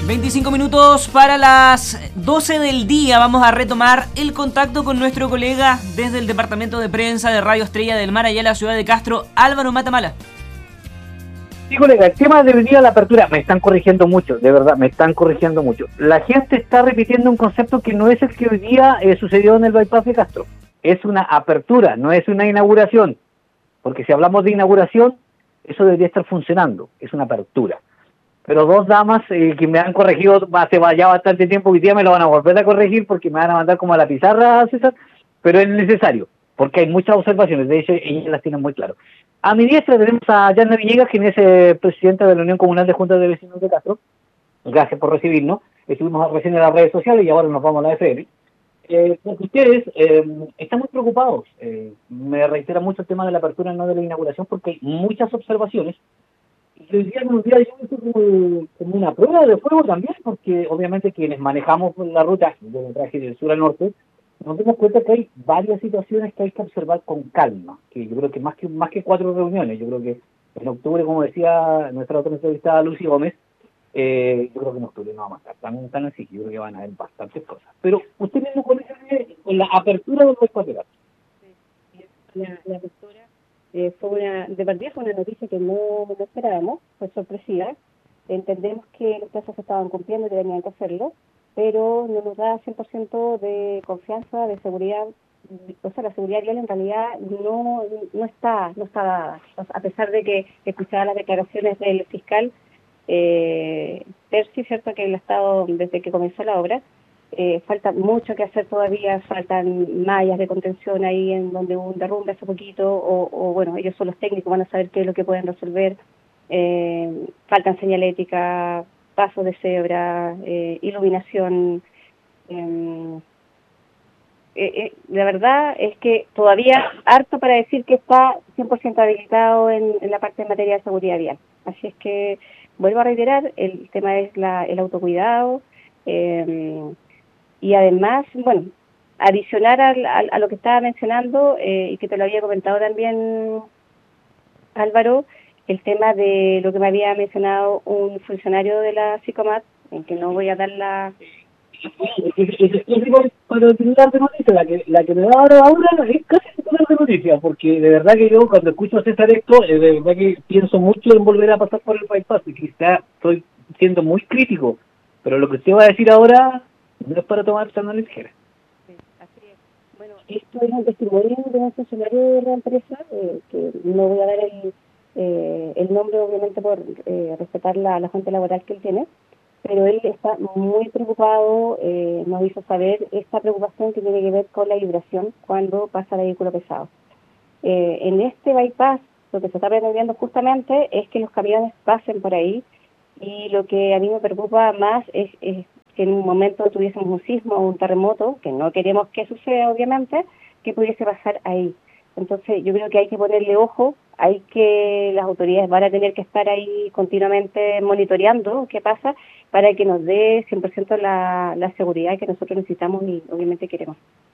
25 minutos para las 12 del día. Vamos a retomar el contacto con nuestro colega desde el departamento de prensa de Radio Estrella del Mar, allá en la ciudad de Castro, Álvaro Matamala. Sí, colega, el tema de venir a la apertura, me están corrigiendo mucho, de verdad, me están corrigiendo mucho. La gente está repitiendo un concepto que no es el que hoy día sucedió en el bypass de Castro. Es una apertura, no es una inauguración. Porque si hablamos de inauguración, eso debería estar funcionando, es una apertura. Pero dos damas que me han corregido hace ya bastante tiempo, hoy día me lo van a volver a corregir porque me van a mandar como a la pizarra, César, pero es necesario, porque hay muchas observaciones, de hecho ellas las tienen muy claro. A mi diestra tenemos a Yana Villegas, quien es presidenta de la Unión Comunal de Juntas de Vecinos de Castro. Gracias por recibirnos. Estuvimos recién en las redes sociales y ahora nos vamos a la FM. Porque ustedes están muy preocupados. Me reitera mucho el tema de la apertura, no de la inauguración, porque hay muchas observaciones. Y hoy día yo como una prueba de fuego también, porque obviamente quienes manejamos la ruta del traje del sur al norte, nos damos cuenta que hay varias situaciones que hay que observar con calma, que yo creo que más que 4 reuniones, yo creo que en octubre, como decía nuestra otra entrevistada Lucy Gómez, yo creo que en octubre no vamos a estar tan así, yo creo que van a haber bastantes cosas. Pero usted mismo con la apertura de los cuaterales. La apertura de partida fue una noticia que no esperábamos, fue sorpresiva. Entendemos que los plazos se estaban cumpliendo y tenían que hacerlo, pero no nos da 100% de confianza, de seguridad. O sea, la seguridad vial en realidad no está dada. O sea, a pesar de que escuchaba las declaraciones del fiscal Percy, cierto, que él ha estado desde que comenzó la obra, falta mucho que hacer todavía, faltan mallas de contención ahí en donde hubo un derrumbe hace poquito, o bueno, ellos son los técnicos, van a saber qué es lo que pueden resolver. Faltan señalética, pasos de cebra, iluminación. La verdad es que todavía harto para decir que está 100% habilitado en la parte de materia de seguridad vial. Así es que vuelvo a reiterar, el tema es el autocuidado, y además, bueno, adicionar a lo que estaba mencionando, y que te lo había comentado también, Álvaro, el tema de lo que me había mencionado un funcionario de la Psicomat, en que no voy a dar la... Para titular de noticias, la que me da ahora es casi titular de noticias, porque de verdad que yo cuando escucho a César esto, de verdad que pienso mucho en volver a pasar por el bypass, y quizá estoy siendo muy crítico, pero lo que usted va a decir ahora no es para tomar tan a la ligera. Sí, así es. Bueno, esto es un testimonio de un funcionario de la empresa, que no voy a dar el nombre, obviamente, por respetar la fuente laboral que él tiene, pero él está muy preocupado, nos hizo saber esta preocupación que tiene que ver con la vibración cuando pasa el vehículo pesado. En este bypass, lo que se está pretendiendo justamente es que los camiones pasen por ahí, y lo que a mí me preocupa más es que en un momento tuviésemos un sismo o un terremoto, que no queremos que suceda, obviamente, que pudiese pasar ahí. Entonces yo creo que hay que ponerle ojo, las autoridades van a tener que estar ahí continuamente monitoreando qué pasa para que nos dé 100% la seguridad que nosotros necesitamos y obviamente queremos.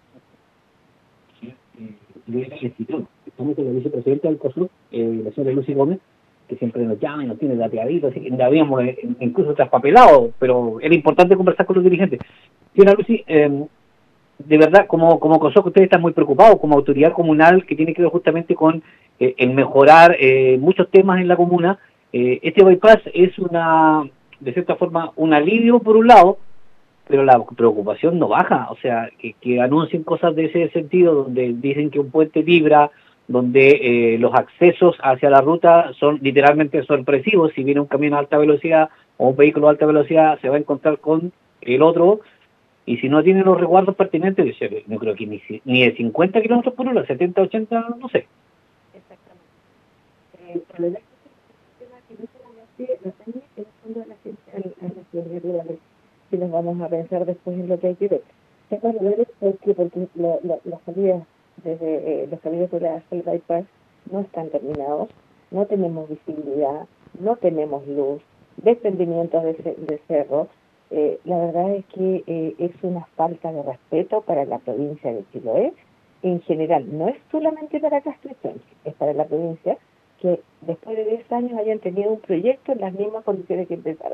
Estamos con la vicepresidenta del COSUR, la señora Lucy Gómez, que siempre nos llama y nos tiene dateaditos, así que la habíamos incluso traspapelado, pero era importante conversar con los dirigentes. Señora Lucy, de verdad, como COSOC, ustedes están muy preocupados como autoridad comunal que tiene que ver justamente con el mejorar muchos temas en la comuna. Este bypass es de cierta forma, un alivio por un lado, pero la preocupación no baja. O sea, que anuncien cosas de ese sentido, donde dicen que un puente vibra, donde los accesos hacia la ruta son literalmente sorpresivos. Si viene un camión a alta velocidad o un vehículo a alta velocidad, se va a encontrar con el otro. Y si no tiene los resguardos pertinentes, no creo que ni de 50 kilómetros por hora, 70, 80, no sé. Exactamente. El problema es que no solamente no tiene el fondo de la ciencia a las ciencias rurales, si nos vamos a pensar después en lo que hay que ver. Ciencias rurales, porque las salidas desde los caminos rurales hasta el bypass no están terminados, no tenemos visibilidad, no tenemos luz, desprendimientos de cerro. La verdad es que es una falta de respeto para la provincia de Chiloé en general. No es solamente para Castro y Chanchi, es para la provincia, que después de 10 años hayan tenido un proyecto en las mismas condiciones que empezaron.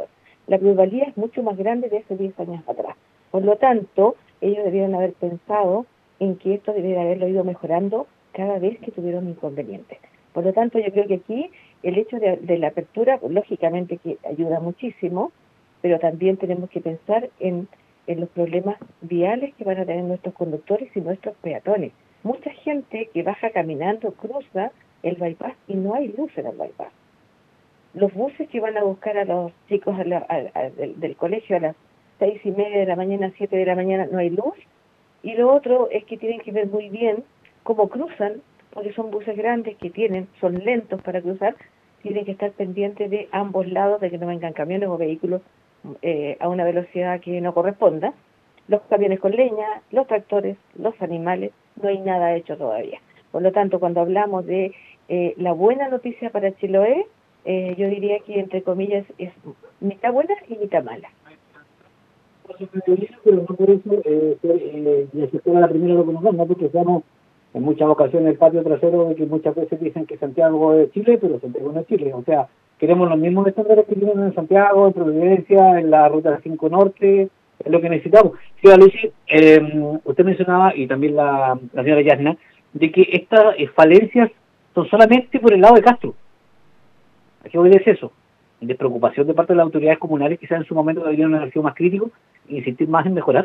La plusvalía es mucho más grande de hace 10 años atrás. Por lo tanto, ellos debieron haber pensado en que esto debería haberlo ido mejorando cada vez que tuvieron inconvenientes. Por lo tanto, yo creo que aquí el hecho de la apertura, pues, lógicamente que ayuda muchísimo, pero también tenemos que pensar en los problemas viales que van a tener nuestros conductores y nuestros peatones. Mucha gente que baja caminando cruza el bypass y no hay luz en el bypass. Los buses que van a buscar a los chicos del colegio a las 6:30 de la mañana, 7 de la mañana, no hay luz. Y lo otro es que tienen que ver muy bien cómo cruzan, porque son buses grandes que son lentos para cruzar, tienen que estar pendientes de ambos lados, de que no vengan camiones o vehículos a una velocidad que no corresponda. Los camiones con leña, los tractores, los animales, no hay nada hecho todavía. Por lo tanto, cuando hablamos de la buena noticia para Chiloé, yo diría que, entre comillas, es mitad buena y mitad mala. Pero no por eso la sectora la primera lo conocemos, ¿no? Porque estamos en muchas ocasiones el patio trasero de que muchas veces dicen que Santiago es Chile, pero Santiago no es Chile. O sea, queremos los mismos estándares que tienen en Santiago, en Providencia, en la Ruta 5 Norte, es lo que necesitamos. Señora Lucy, usted mencionaba, y también la señora Yasna, de que estas falencias son solamente por el lado de Castro. ¿A qué obedece eso? Despreocupación de parte de las autoridades comunales, quizás en su momento deberían haber sido más críticos e insistir más en mejorar.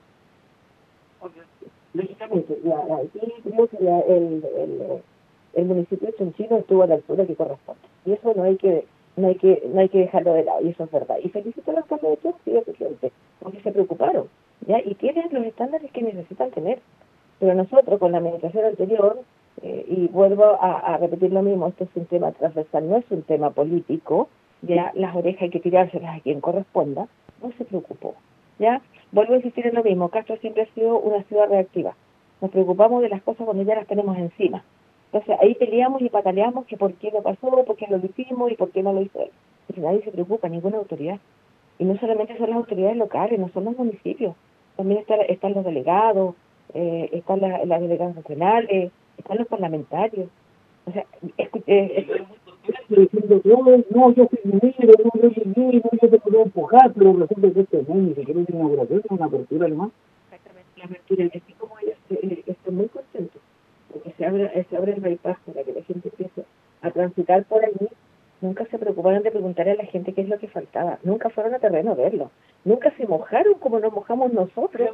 Lógicamente, aquí creo que el municipio de Chonchino estuvo a la altura que corresponde, y eso no hay que dejarlo de lado, y eso es verdad. Y felicito a los alcaldes de Chonchino, presidente, porque se preocuparon, ¿ya? Y tienen los estándares que necesitan tener. Pero nosotros, con la administración anterior, y vuelvo a repetir lo mismo, esto es un tema transversal, no es un tema político, ya las orejas hay que tirárselas a quien corresponda, no se preocupó, ¿ya? Vuelvo a insistir en lo mismo, Castro siempre ha sido una ciudad reactiva, nos preocupamos de las cosas cuando ya las tenemos encima, entonces ahí peleamos y pataleamos que por qué no pasó, por qué no lo hicimos y por qué no lo hizo él, pero nadie se preocupa, ninguna autoridad, y no solamente son las autoridades locales, no son los municipios, también están los delegados, están las delegadas nacionales, están los parlamentarios, o sea, diciendo, no, yo fui minero, no, yo llegué, no, yo te puedo empujar, pero resulta que este no, ni siquiera es una inauguración, es una apertura nomás. Exactamente, la apertura, y así como ellos están muy contentos, porque se abre el bypass para que la gente empiece a transitar por allí, nunca se preocuparon de preguntarle a la gente qué es lo que faltaba, nunca fueron a terreno a verlo, nunca se mojaron como nos mojamos nosotros.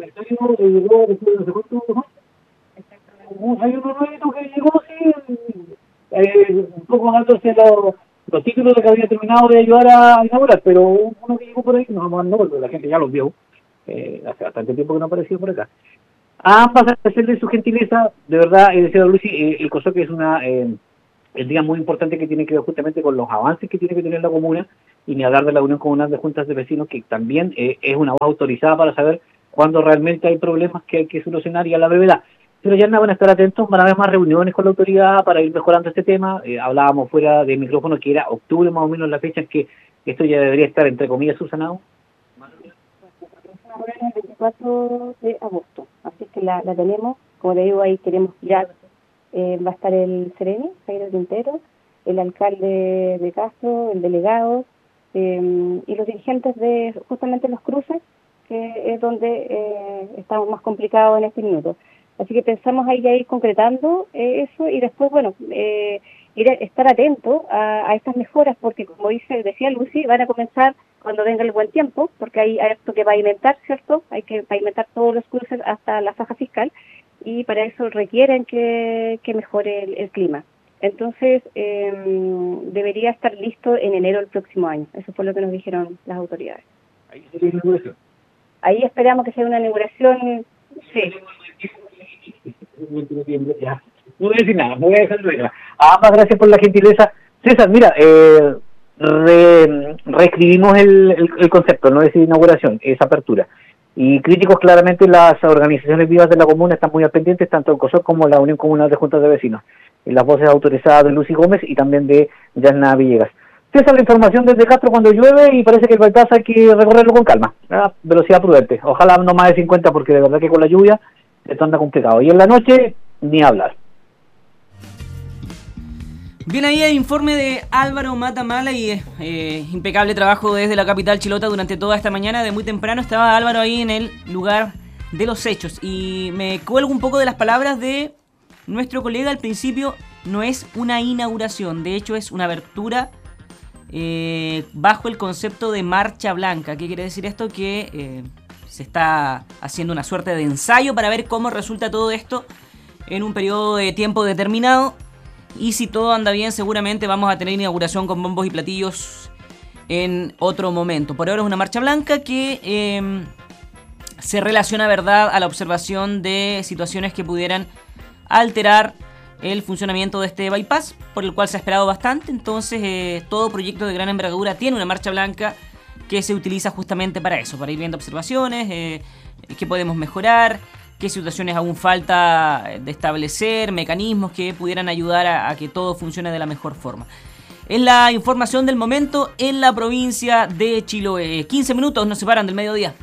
Hay uno nuevito que llegó, sí, un poco dándose los títulos de que había terminado de ayudar a inaugurar, pero uno que llegó por ahí, no, porque la gente ya los vio, hace bastante tiempo que no apareció por acá. A ambas agradecerle su gentileza, de verdad, señor Lucy, el COSOC es el día muy importante que tiene que ver justamente con los avances que tiene que tener la comuna, y ni hablar de la Unión Comunal de Juntas de Vecinos, que también es una voz autorizada para saber cuándo realmente hay problemas que hay que solucionar y a la brevedad. Pero ya van a estar atentos, van a haber más reuniones con la autoridad para ir mejorando este tema. Hablábamos fuera de micrófono que era octubre más o menos la fecha en que esto ya debería estar, entre comillas, subsanado. Ahora es el 24 de agosto, así que la tenemos, como le digo, ahí queremos ya, va a estar el Sereni, Jairo Quintero, el alcalde de Castro, el delegado, y los dirigentes de justamente los cruces, que es donde estamos más complicados en este minuto. Así que pensamos ahí ya ir concretando eso, y después, bueno, estar atentos a estas mejoras, porque como decía Lucy, van a comenzar cuando venga el buen tiempo, porque hay esto que pavimentar, ¿cierto? Hay que pavimentar todos los cruces hasta la faja fiscal, y para eso requieren que mejore el clima. Entonces, debería estar listo en enero del próximo año. Eso fue lo que nos dijeron las autoridades. ¿Ahí sería la inauguración? Ahí esperamos que sea una inauguración, sí. Ya. No voy a decir nada, me voy a dejar luego. Ambas gracias por la gentileza. César, mira, reescribimos el concepto, no es inauguración, es apertura. Y críticos, claramente, las organizaciones vivas de la comuna están muy al pendientes, tanto el COSOC como la Unión Comunal de Juntas de Vecinos. Las voces autorizadas de Lucy Gómez y también de Yasna Villegas. César, la información desde Castro cuando llueve, y parece que el bypass hay que recorrerlo con calma, ¿verdad? Velocidad prudente. Ojalá no más de 50, porque de verdad que con la lluvia esto anda complicado. Y en la noche, ni hablar. Bien, ahí el informe de Álvaro Matamala y impecable trabajo desde la capital chilota durante toda esta mañana. De muy temprano estaba Álvaro ahí en el lugar de los hechos. Y me cuelgo un poco de las palabras de nuestro colega al principio. No es una inauguración, de hecho es una abertura bajo el concepto de marcha blanca. ¿Qué quiere decir esto? Que se está haciendo una suerte de ensayo para ver cómo resulta todo esto en un periodo de tiempo determinado. Y si todo anda bien, seguramente vamos a tener inauguración con bombos y platillos en otro momento. Por ahora es una marcha blanca que se relaciona, ¿verdad?, a la observación de situaciones que pudieran alterar el funcionamiento de este bypass, por el cual se ha esperado bastante. Entonces, todo proyecto de gran envergadura tiene una marcha blanca que se utiliza justamente para eso, para ir viendo observaciones, qué podemos mejorar, qué situaciones aún falta de establecer, mecanismos que pudieran ayudar a que todo funcione de la mejor forma. Es la información del momento en la provincia de Chiloé. 15 minutos nos separan del mediodía.